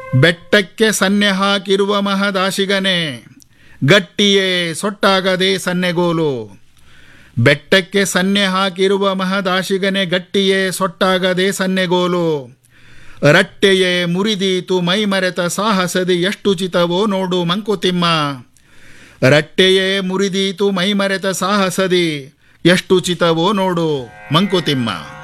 ಬೆಟ್ಟಕ್ಕೆ ಸನ್ನೆ ಹಾಕಿರುವ ಮಹದಾಶಿಗನೆ, ಗಟ್ಟಿಯೇ ಸೊಟ್ಟಾಗದೆ ಸನ್ನೆಗೋಲು. ಬೆಟ್ಟಕ್ಕೆ ಸನ್ನೆ ಹಾಕಿರುವ ಮಹದಾಶಿಗನೆ, ಗಟ್ಟಿಯೇ ಸೊಟ್ಟಾಗದೆ ಸನ್ನೆಗೋಲು. ರಟ್ಟೆಯೇ ಮುರಿದೀತು ಮೈಮರೆತ ಸಾಹಸದಿ, ಎಷ್ಟು ಚಿತವೋ ನೋಡು ಮಂಕುತಿಮ್ಮ. ರಟ್ಟೆಯೇ ಮುರಿದೀತು ಮೈಮರೆತ ಸಾಹಸದಿ, ಎಷ್ಟು ಚಿತವೋ ನೋಡು ಮಂಕುತಿಮ್ಮ.